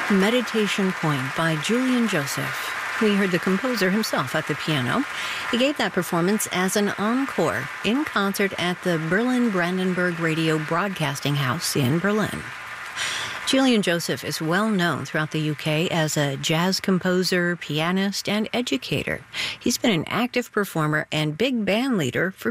Meditation Point by Julian Joseph. We heard the composer himself at the piano. He gave that performance as an encore in concert at the Berlin Brandenburg Radio Broadcasting House in Berlin. Julian Joseph is well known throughout the UK as a jazz composer, pianist, and educator. He's been an active performer and big band leader for